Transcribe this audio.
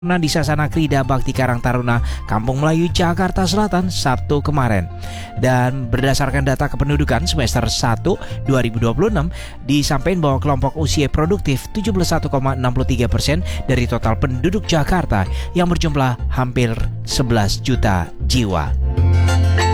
di Sasana Krida Bakti Karang Taruna, Kampung Melayu, Jakarta Selatan, Sabtu kemarin. Dan berdasarkan data kependudukan semester 1 2026, disampaikan bahwa kelompok usia produktif 71,63% dari total penduduk Jakarta yang berjumlah hampir 11 juta jiwa.